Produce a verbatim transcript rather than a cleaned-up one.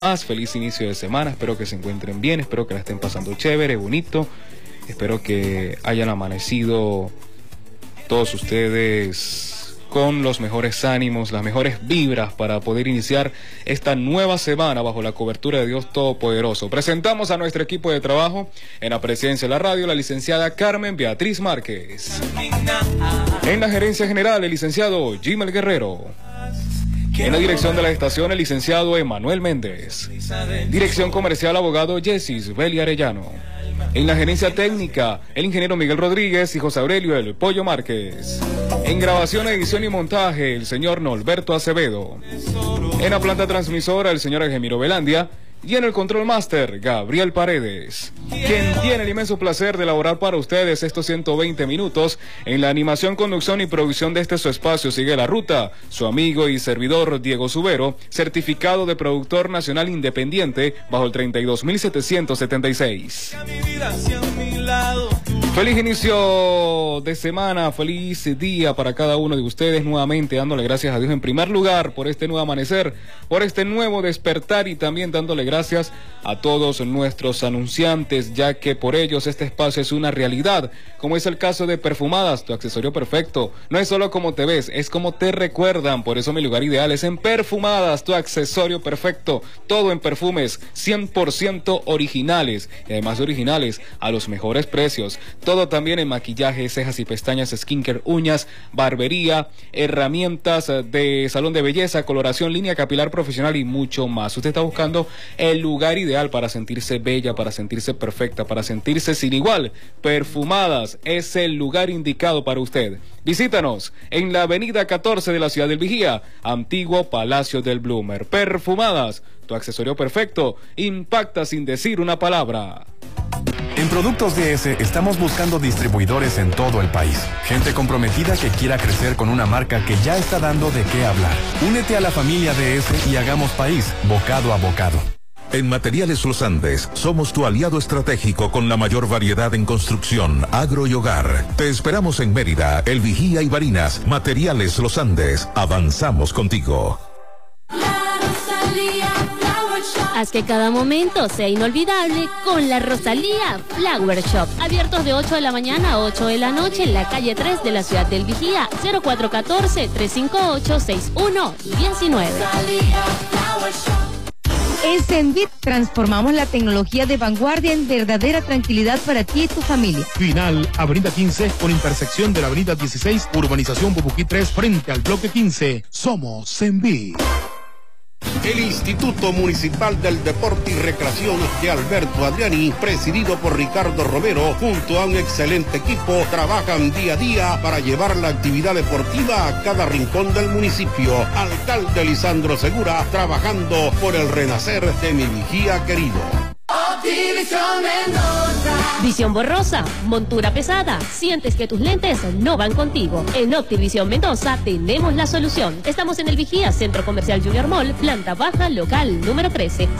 Más feliz inicio de semana, espero que se encuentren bien, espero que la estén pasando chévere, bonito, espero que hayan amanecido todos ustedes con los mejores ánimos, las mejores vibras para poder iniciar esta nueva semana bajo la cobertura de Dios Todopoderoso. Presentamos a nuestro equipo de trabajo en la presidencia de la radio, la licenciada Carmen Beatriz Márquez. En la gerencia general, el licenciado Jimel Guerrero. En la dirección de la estación, el licenciado Emanuel Méndez. Dirección comercial, abogado Jessis Beli Arellano. En la gerencia técnica, el ingeniero Miguel Rodríguez y José Aurelio El Pollo Márquez. En grabación, edición y montaje, el señor Norberto Acevedo. En la planta transmisora, el señor Algemiro Velandia. Y en el control master, Gabriel Paredes, quien tiene el inmenso placer de elaborar para ustedes estos ciento veinte minutos. En la animación, conducción y producción de este su espacio sigue la ruta su amigo y servidor Diego Subero, certificado de productor nacional independiente bajo el treinta y dos mil setecientos setenta y seis. Feliz inicio de semana, feliz día para cada uno de ustedes, nuevamente dándole gracias a Dios en primer lugar por este nuevo amanecer, por este nuevo despertar, y también dándole gracias a todos nuestros anunciantes, ya que por ellos este espacio es una realidad, como es el caso de Perfumadas, tu accesorio perfecto. No es solo como te ves, es como te recuerdan, por eso mi lugar ideal es en Perfumadas, tu accesorio perfecto, todo en perfumes cien por ciento originales, y además de originales, a los mejores precios. Todo también en maquillaje, cejas y pestañas, skincare, uñas, barbería, herramientas de salón de belleza, coloración, línea capilar profesional y mucho más. Usted está buscando el lugar ideal para sentirse bella, para sentirse perfecta, para sentirse sin igual. Perfumadas es el lugar indicado para usted. Visítanos en la avenida catorce de la ciudad del Vigía, antiguo Palacio del Bloomer. Perfumadas, tu accesorio perfecto, impacta sin decir una palabra. En Productos D S estamos buscando distribuidores en todo el país. Gente comprometida que quiera crecer con una marca que ya está dando de qué hablar. Únete a la familia D S y hagamos país, bocado a bocado. En Materiales Los Andes, somos tu aliado estratégico con la mayor variedad en construcción, agro y hogar. Te esperamos en Mérida, El Vigía y Barinas. Materiales Los Andes, avanzamos contigo. Haz que cada momento sea inolvidable con la Rosalía Flower Shop. Abiertos de ocho de la mañana a ocho de la noche en la calle tres de la ciudad del Vigía. Cero cuatro uno cuatro, tres cinco ocho, seis uno uno nueve. En Zenvit transformamos la tecnología de vanguardia en verdadera tranquilidad para ti y tu familia. Final, Avenida quince, con intersección de la Avenida dieciséis, Urbanización Bubuquí tres, frente al bloque quince. Somos Zenvit. El Instituto Municipal del Deporte y Recreación de Alberto Adriani, presidido por Ricardo Romero, junto a un excelente equipo, trabajan día a día para llevar la actividad deportiva a cada rincón del municipio. Alcalde Lisandro Segura, trabajando por el renacer de mi Vigía querido. Optivisión Mendoza. Visión borrosa, montura pesada, sientes que tus lentes no van contigo. En Optivisión Mendoza tenemos la solución. Estamos en el Vigía, Centro Comercial Junior Mall, planta baja, local número trece.